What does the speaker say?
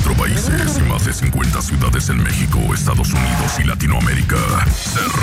24 países y más de 50 ciudades en México, Estados Unidos y Latinoamérica. Se